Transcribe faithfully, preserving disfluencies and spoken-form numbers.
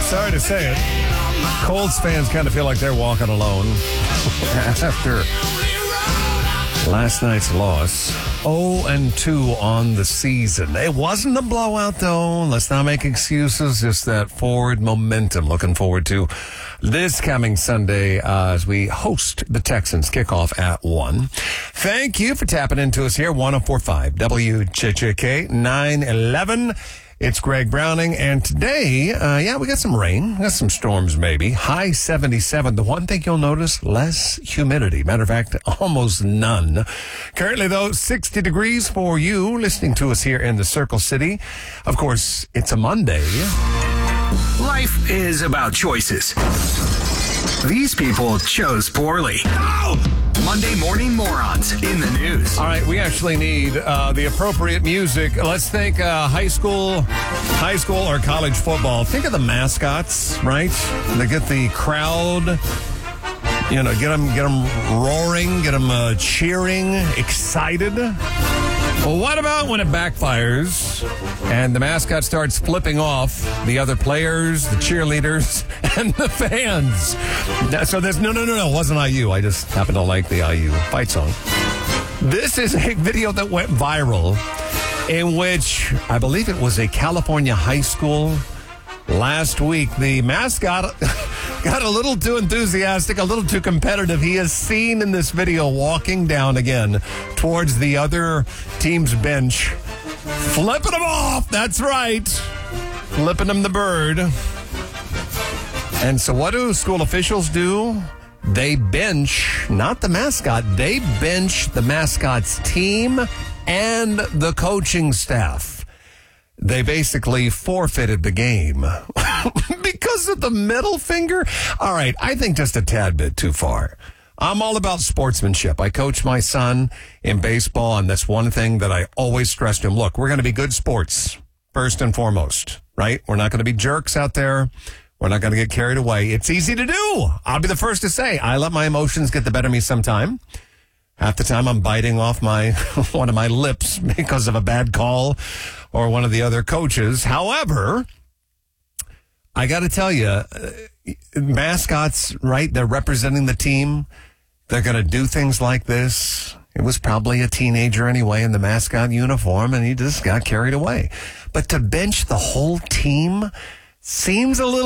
sorry to say it. Colts fans kind of feel like they're walking alone after last night's loss. oh and two on the season. It wasn't a blowout, though. Let's not make excuses. Just that forward momentum. Looking forward to this coming Sunday uh, as we host the Texans. Kickoff at one. Thank you for tapping into us here. one oh four point five W J J K nine eleven. It's Greg Browning, and today, uh, yeah, we got some rain, we got some storms maybe. High seventy-seven. The one thing you'll notice, less humidity. Matter of fact, almost none. Currently, though, sixty degrees for you listening to us here in the Circle City. Of course, it's a Monday. Life is about choices. These people chose poorly. No! Monday Morning Morons in the news. All right, we actually need uh, the appropriate music. Let's think uh, high school, high school or college football. Think of the mascots, right? They get the crowd, you know, get them, get them roaring, get them uh, cheering, excited. Well, what about when it backfires and the mascot starts flipping off the other players, the cheerleaders, and the fans? So there's no, no, no, no, it wasn't I U. I just happen to like the I U fight song. This is a video that went viral in which I believe it was a California high school last week. The mascot got a little too enthusiastic, a little too competitive. He is seen in this video walking down again towards the other team's bench, flipping them off. That's right. Flipping them the bird. And so what do school officials do? They bench, not the mascot, they bench the mascot's team and the coaching staff. They basically forfeited the game because of the middle finger. All right, I think just a tad bit too far. I'm all about sportsmanship. I coach my son in baseball, and that's one thing that I always stress to him. Look, we're going to be good sports, first and foremost, right? We're not going to be jerks out there. We're not going to get carried away. It's easy to do. I'll be the first to say I let my emotions get the better of me sometime. Half the time I'm biting off my one of my lips because of a bad call or one of the other coaches. However, I got to tell you, uh, mascots, right? They're representing the team. They're going to do things like this. It was probably a teenager anyway in the mascot uniform, and he just got carried away. But to bench the whole team seems a little